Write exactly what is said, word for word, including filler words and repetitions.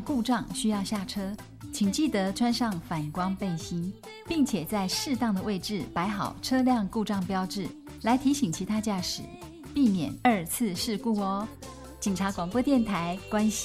故障需要下车，请记得穿上反光背心，并且在适当的位置摆好车辆故障标志，来提醒其他驾驶，避免二次事故哦。警察广播电台关心